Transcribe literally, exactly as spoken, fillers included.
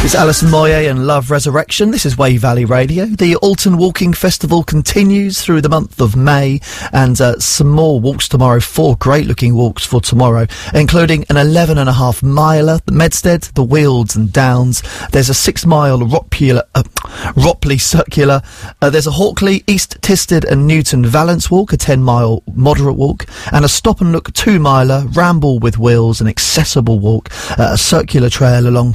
It's Alison Moyet and Love Resurrection. This is Way Valley Radio. The Alton Walking Festival continues through the month of May, and uh, some more walks tomorrow. Four great-looking walks for tomorrow, including an eleven and a half miler, the Medstead, the Wealds and Downs. There's a six-mile Ropley, uh, Ropley Circular. Uh, there's a Hawkley, East Tisted and Newton Valence walk, a ten-mile moderate walk, and a stop-and-look two-miler, Ramble with Wheels, an accessible walk, uh, a circular trail along